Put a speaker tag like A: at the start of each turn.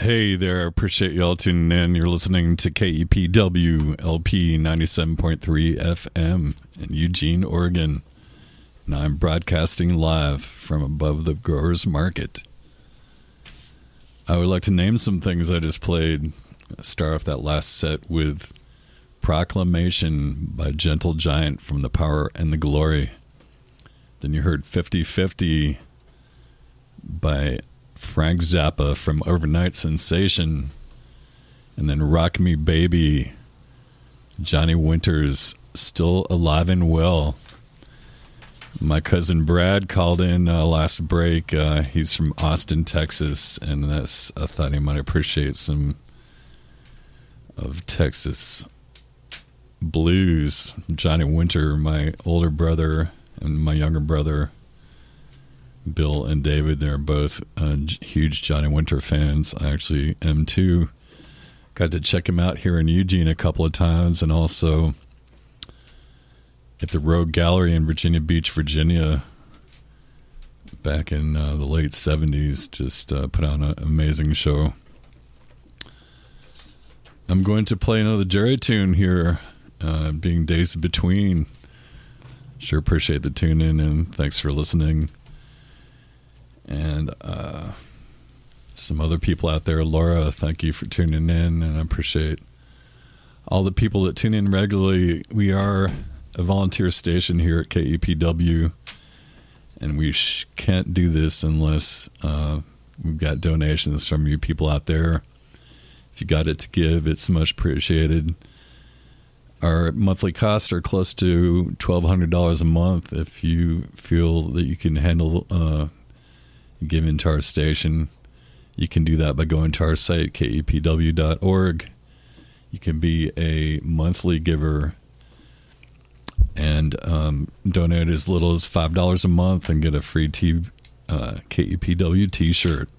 A: Hey there, appreciate y'all tuning in. You're listening to KEPW LP 97.3 FM in Eugene, Oregon. And I'm broadcasting live from above the Growers Market. I would like to name some things I just played. Start off that last set with Proclamation by Gentle Giant from The Power and the Glory. Then you heard 50/50 by Frank Zappa from Overnight Sensation. And then Rock Me Baby, Johnny Winters, Still Alive and Well. My cousin Brad called in last break. He's from Austin, Texas, and I thought he might appreciate some of Texas blues. Johnny Winter, my older brother, and my younger brother Bill and David, they're both huge Johnny Winter fans. I actually am too. Got to check him out here in Eugene a couple of times, and also at the Rogue Gallery in Virginia Beach, Virginia, back in the late 70s. Just put on an amazing show. I'm going to play another Jerry tune here, being Days Between. Sure appreciate the tune in, and thanks for listening. And some other people out there, Laura, thank you for tuning in, and I appreciate all the people that tune in regularly. We are a volunteer station here at KEPW, and we can't do this unless we've got donations from you people out there. If you got it to give, it's much appreciated. Our monthly costs are close to $1,200 a month. If you feel that you can handle giving to our station, you can do that by going to our site, kepw.org. You can be a monthly giver and donate as little as $5 a month and get a free KEPW t-shirt.